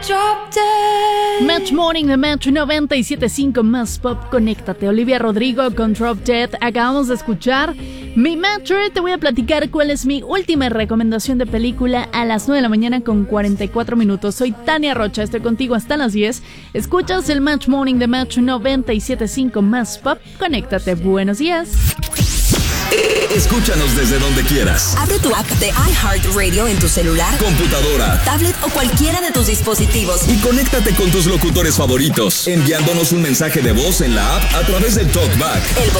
Match Morning de Match 97.5 más pop. Conéctate. Olivia Rodrigo con Drop Dead. Acabamos de escuchar mi Match. Te voy a platicar cuál es mi última recomendación de película a las 9 de la mañana con 44 minutos. Soy Tania Rocha, estoy contigo hasta las 10. Escuchas el Match Morning de Match 97.5 más pop. Conéctate. Buenos días. Escúchanos desde donde quieras. Abre tu app de iHeartRadio en tu celular, computadora, tablet o cualquiera de tus dispositivos. Y conéctate con tus locutores favoritos, enviándonos un mensaje de voz en la app a través del TalkBack. El